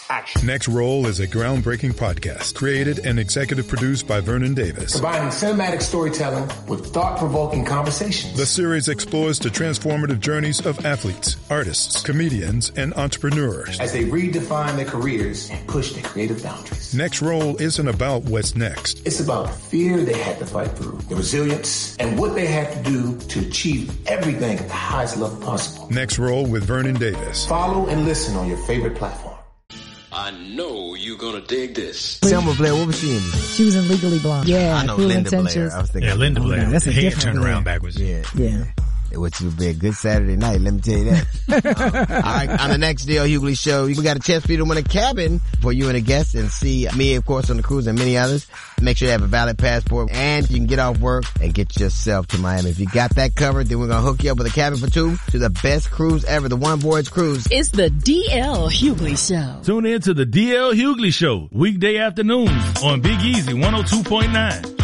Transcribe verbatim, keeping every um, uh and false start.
action. Next Roll is a groundbreaking podcast created and executive produced by Vernon Davis. Combining cinematic storytelling with thought-provoking conversations. The series explores the transformative journeys of athletes, artists, comedians, and entrepreneurs as they redefine their careers and push their creative boundaries. Next Roll isn't about what's next. It's about the fear they had to fight through, the resilience, and what they had to do to achieve everything at the highest level possible. Next Roll with Vernon Davis. Follow and listen on your favorite platform. I know you're gonna dig this. Selma Blair, what was she in? She was in Legally Blonde. Yeah, I know Cruel Linda Intentions. Blair. I was thinking, yeah, Linda Blair. Oh, that's a head different turned Blair. around backwards. Yeah, Yeah. Which would be a good Saturday night, let me tell you that. uh, all right, on the next D L Hughley show, we got a chance for you to win a cabin for you and a guest and see me, of course, on the cruise and many others. Make sure you have a valid passport and you can get off work and get yourself to Miami. If you got that covered, then we're going to hook you up with a cabin for two to the best cruise ever, the One Voyage Cruise. It's the D L Hughley Show. Tune in to the D L Hughley Show, weekday afternoons on Big Easy one oh two point nine.